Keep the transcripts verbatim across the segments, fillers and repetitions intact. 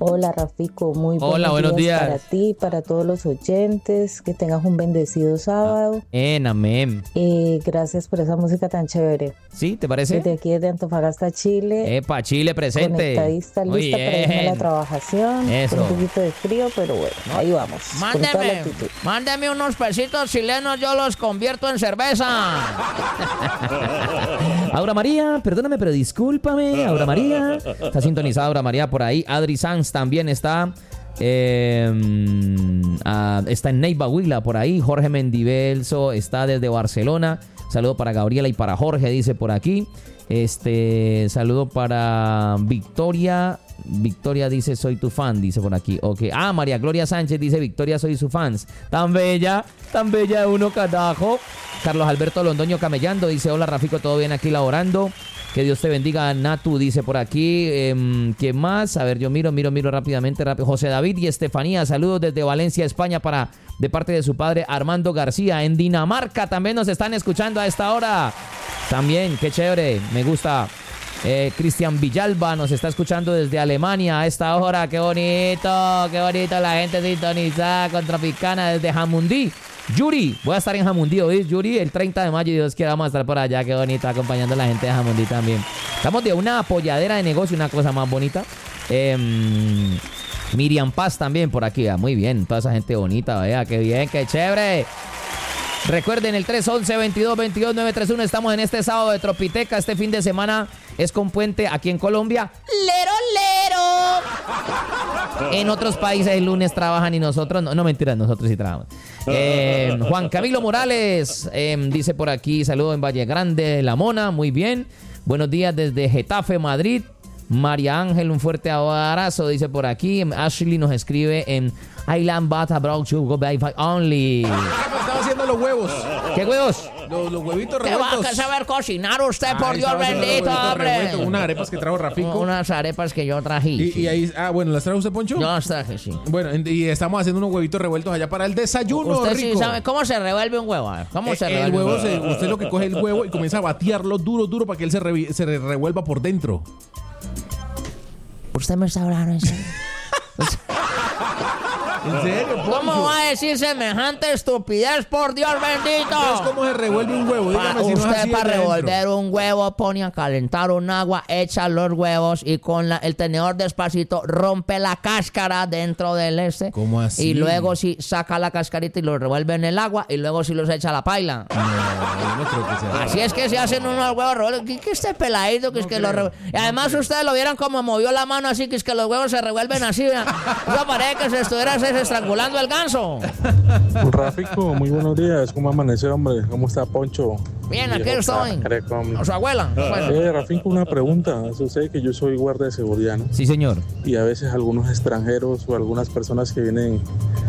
Hola, Rafico, muy buenos, Hola, buenos días, días para ti, para todos los oyentes, que tengas un bendecido sábado. En amén. Eh, gracias por esa música tan chévere. ¿Sí? ¿Te parece? Desde aquí, desde Antofagasta, Chile. Epa, Chile presente. Conectadista, lista para irme a la trabajación. Eso. Con un poquito de frío, pero bueno, ahí vamos. Mándeme, mándeme unos pesitos chilenos, yo los convierto en cerveza. Aura María, perdóname, pero discúlpame, Aura María. Está sintonizada Aura María por ahí. Adri Sanz también está. Eh, uh, está en Neiva Huila por ahí. Jorge Mendivelso está desde Barcelona. Saludo para Gabriela y para Jorge, dice por aquí. Este, saludo para Victoria. Victoria dice, soy tu fan, dice por aquí. Ok. Ah, María Gloria Sánchez dice, Victoria, soy su fans. Tan bella, tan bella de uno, carajo. Carlos Alberto Londoño Camellando dice, hola Rafico, todo bien aquí laborando. Que Dios te bendiga, Natu, dice por aquí. Eh, ¿Quién más? A ver, yo miro, miro, miro rápidamente, rápido. José David y Estefanía, saludos desde Valencia, España, para de parte de su padre Armando García. En Dinamarca también nos están escuchando a esta hora. También, qué chévere, me gusta. Eh, Cristian Villalba nos está escuchando desde Alemania a esta hora. Qué bonito, qué bonito la gente sintonizada con Tropicana desde Jamundí. Yuri, voy a estar en Jamundí, ¿oís? Yuri, el treinta de mayo, y Dios quiera, vamos a estar por allá. Qué bonito, acompañando a la gente de Jamundí también. Estamos de una apoyadera de negocio, una cosa más bonita. Eh, Miriam Paz también por aquí, muy bien, toda esa gente bonita, vea, qué bien, qué chévere. Recuerden, el tres once, veintidós veintidós, nueve treinta y uno, estamos en este sábado de Tropiteca. Este fin de semana es con puente aquí en Colombia. ¡Lero, lero! En otros países el lunes trabajan y nosotros no, no mentiras, nosotros sí trabajamos. Eh, Juan Camilo Morales eh, dice por aquí, saludo en Valle Grande, La Mona, muy bien. Buenos días desde Getafe, Madrid. María Ángel, un fuerte abrazo, dice por aquí. Ashley nos escribe en Island Bata Brown Sugar Baby Only. Estaba haciendo los huevos. ¿Qué huevos? Los, los huevitos ¿Qué revueltos. va a saber cocinar usted, por Ay, Dios estaba haciendo bendito, los huevitos hombre? revueltos, unas arepas que trajo Rafico. Unas arepas que yo traje. Y, sí. y ahí, ah, bueno, ¿las trajo usted, Poncho? Yo las traje, sí. Bueno, y estamos haciendo unos huevitos revueltos allá para el desayuno, Usted rico. sí sabe cómo se revuelve un huevo. A ver, ¿cómo Eh, se el revuelve huevo, un se, usted lo que coge el huevo y comienza a batearlo duro, duro para que él se, revi- se re- revuelva por dentro. ¿Usted me está hablando en serio? ¿En serio, Poncho? ¿Cómo va a decir semejante estupidez, por Dios bendito? ¿Es cómo se revuelve un huevo? Pa- Dígame si no es usted así para desde revolver adentro. un huevo pone a calentar un agua, echa los huevos y con la- el tenedor despacito rompe la cáscara dentro del este. ¿Cómo así? Y luego sí saca la cascarita y lo revuelve en el agua y luego sí los echa a la paila. No, yo no creo que sea Así es que se hacen unos huevos revueltos. ¿Qué, qué este peladito que es No que creo, los revuel- Y además ustedes lo vieron como movió la mano así, que es que los huevos se revuelven así. ¿Vea? Eso parece que se estuviera se- estrangulando el ganso. Rafico, muy buenos días. ¿Cómo amaneció, hombre? ¿Cómo está Poncho? Bien, aquí Viejo estoy. carecón. O su abuela. Bueno. Eh, Rafico, una pregunta. Sucede que yo soy guardia de seguridad, ¿no? Sí, señor. Y a veces algunos extranjeros o algunas personas que vienen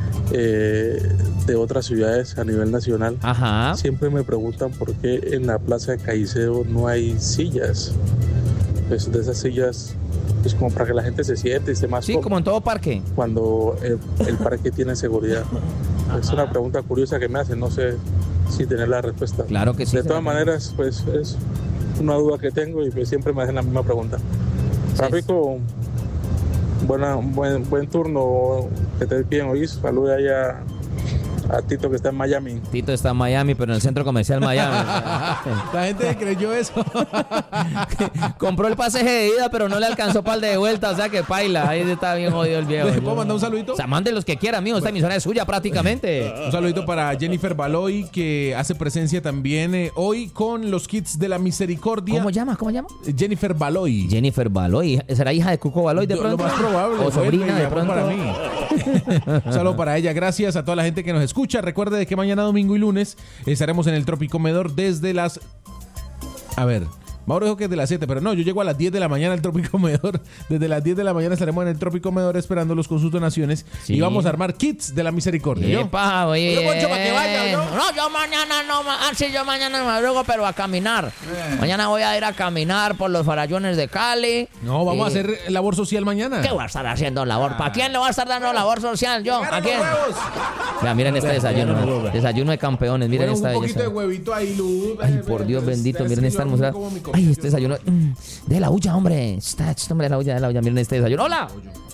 eh, de otras ciudades a nivel nacional Ajá. siempre me preguntan por qué en la plaza de Caicedo no hay sillas. Pues de esas sillas, pues como para que la gente se siente y esté más Sí, cómoda como en todo parque. cuando el, el parque tiene seguridad. Es una pregunta curiosa que me hacen, no sé si tener la respuesta. Claro que sí. De todas maneras, pues es una duda que tengo y pues siempre me hacen la misma pregunta. Rafico, buena, buen, buen turno, que te bien, oís. Saluda allá a Tito que está en Miami. Tito está en Miami, pero en el centro comercial Miami. La gente creyó eso. Compró el pasaje de ida, pero no le alcanzó para el de vuelta, o sea que paila. Ahí está bien jodido el viejo. ¿Le puedo mandar un saludito? O sea, mande los que quiera, amigo. Esta emisora es suya prácticamente. Un saludito para Jennifer Baloy, que hace presencia también eh, hoy con los Kids de la Misericordia. ¿Cómo llama? ¿Cómo llama? Jennifer Baloy. Jennifer Baloy. ¿Será hija de Cuco Baloy de Lo- pronto? Lo más probable. O sobrina vuelve y de llamó pronto. para mí. Un saludo para ella. Gracias a toda la gente que nos escucha. Recuerde de que mañana domingo y lunes estaremos en el Tropicomedor desde las... A ver... Mauro dijo que es de las siete, pero no, yo llego a las diez de la mañana al Tropicomedor. Desde las diez de la mañana estaremos en el Tropicomedor esperándolos con sus donaciones. Sí. Y vamos a armar kits de la misericordia. ¿yo? Epa, oye, Oye, Poncho, para que vaya, ¿no? No, yo mañana no. ma- Ah, sí, yo mañana me madrugo, pero a caminar. Mañana voy a ir a caminar por los farallones de Cali. No, vamos a Y- hacer labor social mañana. ¿Qué voy a estar haciendo labor? ¿Para quién le voy a estar dando labor social? ¿Yo? ¿A ¡Agarra quién? los huevos! Ya, miren este desayuno. ya no me ¿no? vuelve. Desayuno de campeones, miren Bueno, esta un poquito belleza. de huevito ahí, Luz. Ay, por Dios bendito, miren esta hermosura. Ay, este desayuno. mm, De la huya, hombre. Está, este hombre de la huya, de la huya. Miren este desayuno. ¡Hola!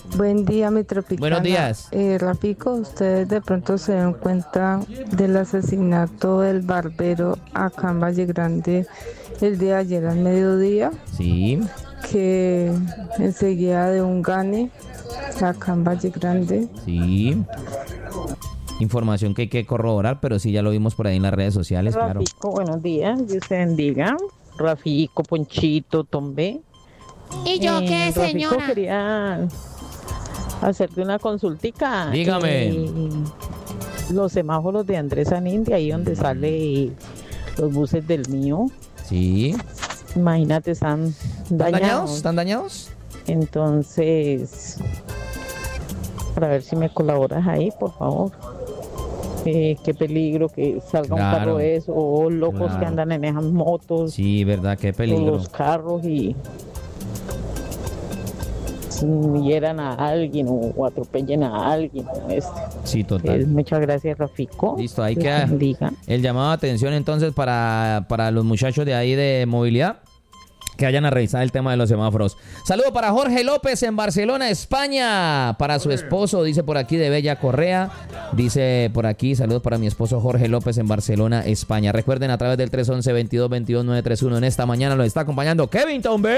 Buen día, mi Tropicana. Buenos días. Eh, Rafico, ¿ustedes de pronto se dan cuenta del asesinato del barbero acá en Valle Grande el día de ayer al mediodía? Sí. Que enseguida de un gane acá en Valle Grande. Sí. Información que hay que corroborar, pero sí ya lo vimos por ahí en las redes sociales, claro. Rafico, buenos días, Dios te bendiga. Rafico, Ponchito, Tombe. ¿Y yo Eh, qué, Rafico, señora? quería hacerte una consultica. Dígame. Eh, los semáforos de Andrés Anindi, ahí donde sale los buses del mío, Sí. imagínate, están ¿Están dañados? dañados. ¿Están dañados? Entonces, para ver si me colaboras ahí, por favor. Eh, qué peligro que salga Claro. un carro de eso, o locos Claro. que andan en esas motos, Sí, verdad, qué o peligro. los carros y hieran a alguien o, o atropellen a alguien. ¿no? Este. Sí, Eh, total. muchas gracias, Rafico. Listo, ahí Dios queda te bendiga. el llamado de atención entonces para, para los muchachos de ahí de movilidad que vayan a revisar el tema de los semáforos. Saludo para Jorge López en Barcelona, España. Para su esposo, dice por aquí de Bella Correa. Dice por aquí, saludos para mi esposo Jorge López en Barcelona, España. Recuerden a través del tres once, veintidós veintidós, nueve treinta y uno en esta mañana lo está acompañando Kevin Tombe.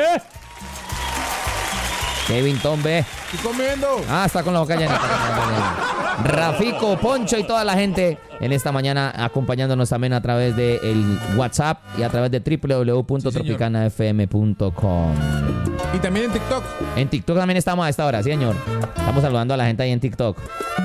Kevin Tombe. Estoy comiendo. Ah, está con la boca llena. Rafico, Poncho y toda la gente en esta mañana acompañándonos también a través del WhatsApp y a través de w w w punto tropicana f m punto com. Y también en TikTok. En TikTok también estamos a esta hora, sí, señor. Estamos saludando a la gente ahí en TikTok.